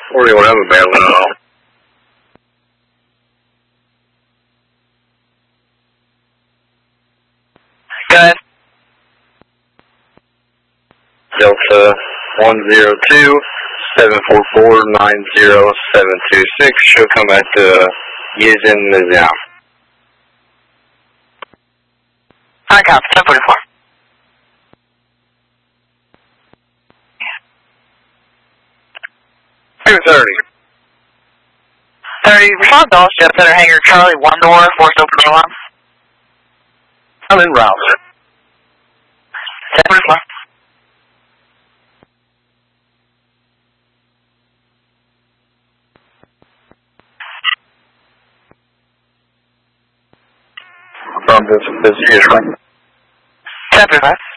41 of available at all. Go ahead. Delta 102 744 90726. She'll come back to Yizin Miziao. Alright, copy. 1044. Two 30. 30. Respond to all ships that are hangar Charlie 1 door, force open airlines. I'm in route. 1044. From this is 1045.